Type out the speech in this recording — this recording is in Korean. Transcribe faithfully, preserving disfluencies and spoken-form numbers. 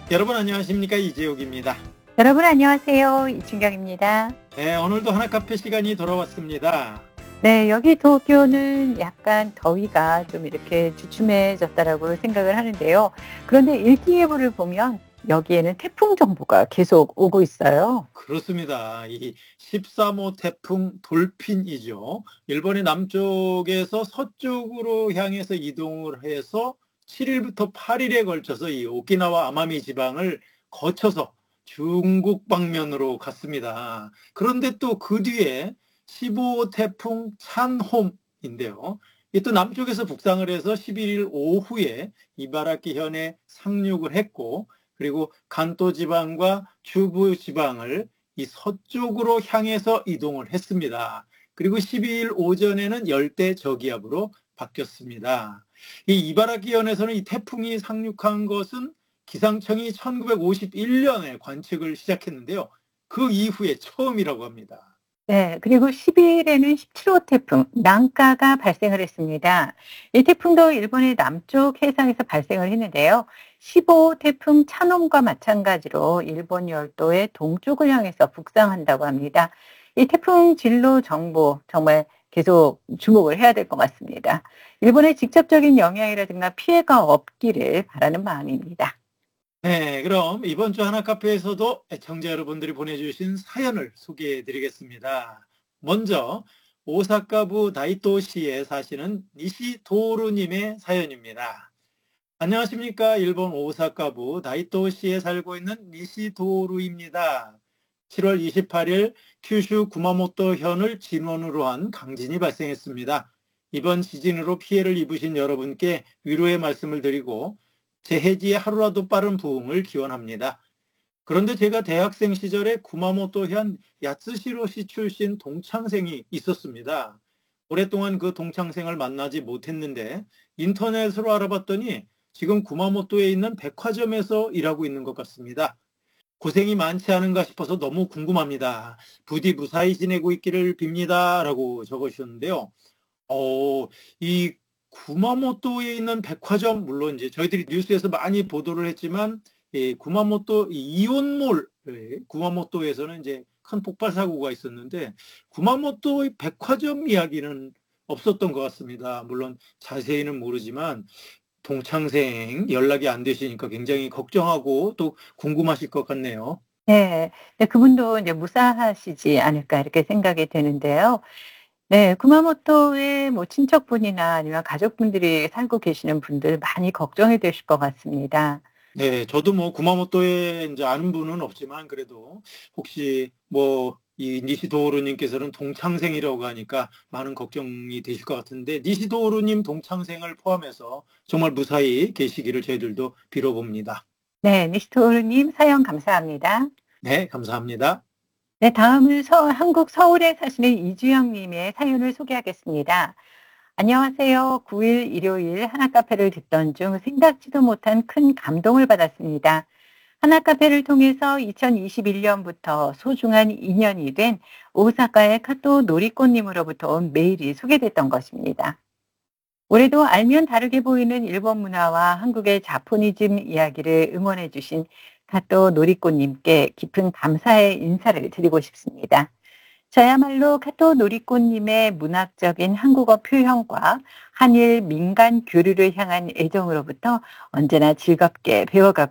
여러분 안녕하십니까? 이재욱입니다. 여러분 안녕하세요. 이춘경입니다. 네, 오늘도 하나카페 시간이 돌아왔습니다. 네, 여기 도쿄는 약간 더위가 좀 이렇게 주춤해졌다라고 생각을 하는데요. 그런데 일기예보를 보면 여기에는 태풍 정보가 계속 오고 있어요. 그렇습니다. 이 십삼 호 태풍 돌핀이죠. 일본의 남쪽에서 서쪽으로 향해서 이동을 해서 칠 일부터 팔 일에 걸쳐서 이 오키나와 아마미 지방을 거쳐서 중국 방면으로 갔습니다. 그런데 또 그 뒤에 십오 호 태풍 찬홈인데요. 이 또 남쪽에서 북상을 해서 십일 일 오후에 이바라키현에 상륙을 했고, 그리고 간토 지방과 주부 지방을 이 서쪽으로 향해서 이동을 했습니다. 그리고 십이 일 오전에는 열대 저기압으로 바뀌었습니다. 이 이바라키현에서는 이 태풍이 상륙한 것은 기상청이 천구백오십일 년에 관측을 시작했는데요. 그 이후에 처음이라고 합니다. 네, 그리고 십이 일에는 십칠 호 태풍 난카가 발생을 했습니다. 이 태풍도 일본의 남쪽 해상에서 발생을 했는데요. 십오 호 태풍 찬홈과 마찬가지로 일본 열도의 동쪽을 향해서 북상한다고 합니다. 이 태풍 진로 정보 정말 계속 주목을 해야 될 것 같습니다. 일본의 직접적인 영향이라든가 피해가 없기를 바라는 마음입니다. 네, 그럼 이번 주 하나카페에서도 애청자 여러분들이 보내주신 사연을 소개해 드리겠습니다. 먼저 오사카부 다이토시에 사시는 니시도루님의 사연입니다. 안녕하십니까? 일본 오사카부 다이토시에 살고 있는 니시도루입니다. 칠월 이십팔일 큐슈 구마모토현을 진원으로 한 강진이 발생했습니다. 이번 지진으로 피해를 입으신 여러분께 위로의 말씀을 드리고 재해지의 하루라도 빠른 부흥을 기원합니다. 그런데 제가 대학생 시절에 구마모토현 야츠시로시 출신 동창생이 있었습니다. 오랫동안 그 동창생을 만나지 못했는데 인터넷으로 알아봤더니 지금 구마모토에 있는 백화점에서 일하고 있는 것 같습니다. 고생이 많지 않은가 싶어서 너무 궁금합니다. 부디 무사히 지내고 있기를 빕니다. 라고 적으셨는데요. 어, 이 구마모토에 있는 백화점, 물론 이제 저희들이 뉴스에서 많이 보도를 했지만, 이 구마모토 이온몰, 예, 구마모토에서는 이제 큰 폭발 사고가 있었는데, 구마모토의 백화점 이야기는 없었던 것 같습니다. 물론 자세히는 모르지만, 동창생 연락이 안 되시니까 굉장히 걱정하고 또 궁금하실 것 같네요. 네. 네, 그분도 이제 무사하시지 않을까 이렇게 생각이 되는데요. 네. 구마모토에 뭐 친척분이나 아니면 가족분들이 살고 계시는 분들 많이 걱정이 되실 것 같습니다. 네, 저도 뭐 구마모토에 이제 아는 분은 없지만 그래도 혹시 뭐 이 니시도우루님께서는 동창생이라고 하니까 많은 걱정이 되실 것 같은데 니시도우루님 동창생을 포함해서 정말 무사히 계시기를 저희들도 빌어봅니다. 네. 니스토르님 사연 감사합니다. 네, 감사합니다. 네. 다음은 서 한국 서울에 사시는 이주영 님의 사연을 소개하겠습니다. 안녕하세요. 구 일 일요일 하나카페를 듣던 중 생각지도 못한 큰 감동을 받았습니다. 하나카페를 통해서 이천이십일 년부터 소중한 인연이 된 오사카의 카토 노리코님으로부터 온 메일이 소개됐던 것입니다. 올해도 알면 다르게 보이는 일본 문화와 한국의 자포니즘 이야기를 응원해 주신 카토 노리코님께 깊은 감사의 인사를 드리고 싶습니다. 저야말로 카토 노리코님의 문학적인 한국어 표현과 한일 민간 교류를 향한 애정으로부터 언제나 즐겁게 배워가고